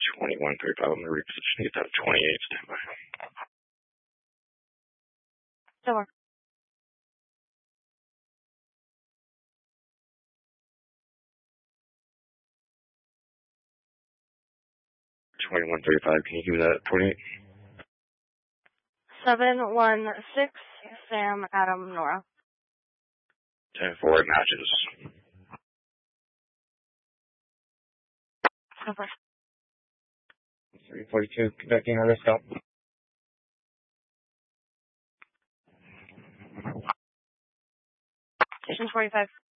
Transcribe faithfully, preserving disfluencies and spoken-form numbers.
twenty-one thirty-five, I'm going to reposition to get that twenty-eight, standby. So work. twenty-one thirty-five, can you give me that twenty-eight? seven one six, Sam, Adam, Nora. ten four, it matches. So far. three forty-two, conducting our risk up. Station forty-five.